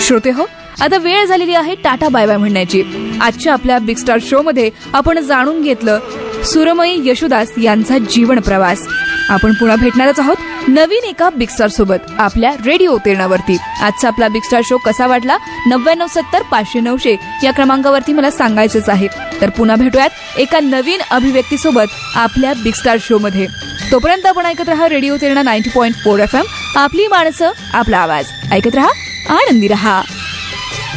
श्रोते हो, आता वेळ झालेली आहे टाटा बाय बाय म्हणण्याची. आजच्या आपल्या बिग स्टार शो मध्ये आपण जाणून घेतलं सुरमयी यशोदास यांचा जीवन प्रवास. आपण पुन्हा भेटणारच आहोत नवीन एका बिग स्टार सोबत आपल्या रेडिओ उत्तीर्णावरती. आजचा आपला बिग स्टार शो कसा वाटला 9970-500-900 या क्रमांकावरती मला सांगायचंच आहे. तर पुन्हा भेटूयात एका नवीन अभिव्यक्तीसोबत आपल्या बिग स्टार शो मध्ये. तोपर्यंत आपण ऐकत राहा रेडिओ उत्तीर्णा 90.4 FM. आपली माणसं, आपला आवाज. ऐकत राहा, आनंदी राहा.